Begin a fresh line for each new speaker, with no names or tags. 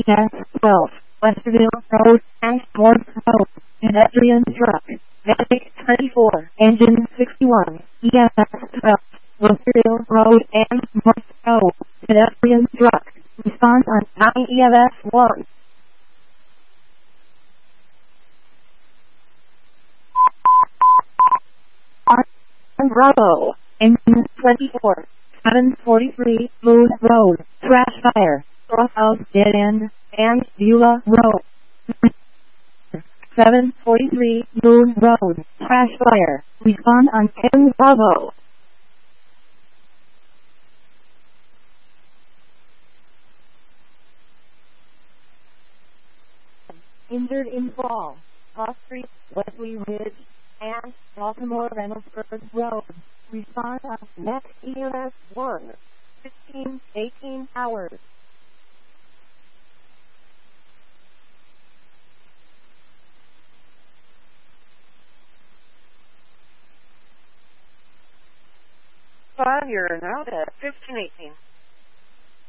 ES12, Westerville Road, and Morse Road, pedestrian truck, Medic 24, engine 61, ES12, Westerville Road, and Morse Road, pedestrian truck, response on IES1. On Bravo, engine 24, 743, Moon Road, crash fire, Roughouse Dead End, and Beulah Road. 743, Moon Road, crash fire, respond on 10 Bravo. Injured in fall, Cross Street, Wesley Ridge, and Baltimore Reynoldsburg Road. Respond on next EMS 1, 18 hours.
You're now at 1518.